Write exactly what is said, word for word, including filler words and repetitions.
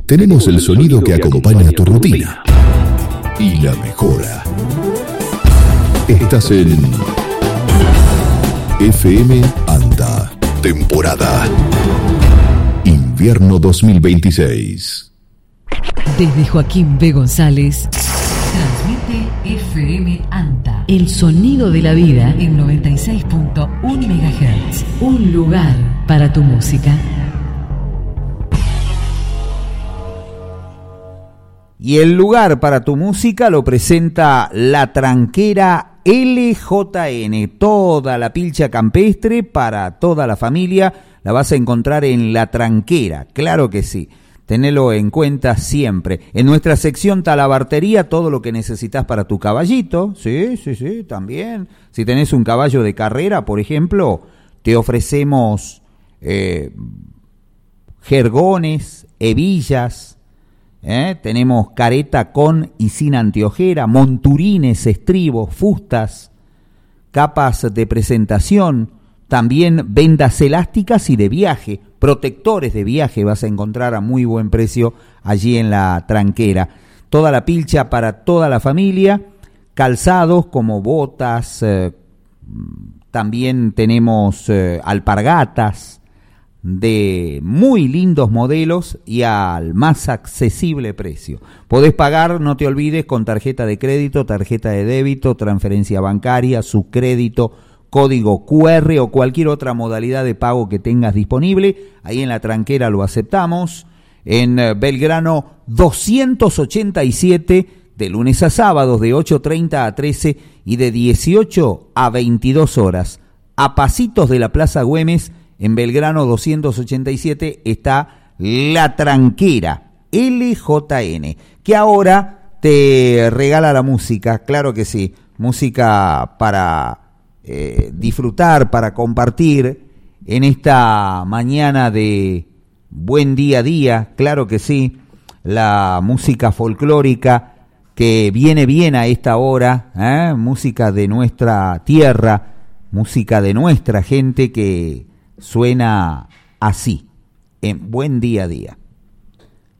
tenemos el sonido que acompaña tu rutina y la mejora. Estás en F M Anta, temporada Invierno dos mil veintiséis. Desde Joaquín B. González, transmite F M Anta, el sonido de la vida en noventa y seis punto uno megahertz. Un lugar para tu música. Y el lugar para tu música lo presenta La Tranquera L J N. Toda la pilcha campestre para toda la familia la vas a encontrar en La Tranquera, claro que sí. Tenelo en cuenta siempre. En nuestra sección Talabartería, todo lo que necesitas para tu caballito. Sí, sí, sí, también. Si tenés un caballo de carrera, por ejemplo, te ofrecemos eh, jergones, hebillas, ¿eh? Tenemos careta con y sin anteojera, monturines, estribos, fustas, capas de presentación, también vendas elásticas y de viaje, protectores de viaje vas a encontrar a muy buen precio allí en La Tranquera. Toda la pilcha para toda la familia, calzados como botas, eh, también tenemos eh, alpargatas de muy lindos modelos y al más accesible precio. Podés pagar, no te olvides, con tarjeta de crédito, tarjeta de débito, transferencia bancaria, su crédito, código cu erre o cualquier otra modalidad de pago que tengas disponible. Ahí en La Tranquera lo aceptamos. En Belgrano doscientos ochenta y siete, de lunes a sábados, de ocho treinta a trece y de dieciocho a veintidós horas. A pasitos de la Plaza Güemes, en Belgrano doscientos ochenta y siete, está La Tranquera L J N, que ahora te regala la música, claro que sí, música para Eh, disfrutar, para compartir en esta mañana de buen día a día, claro que sí, la música folclórica que viene bien a esta hora, ¿eh? Música de nuestra tierra, música de nuestra gente que suena así, en buen día a día.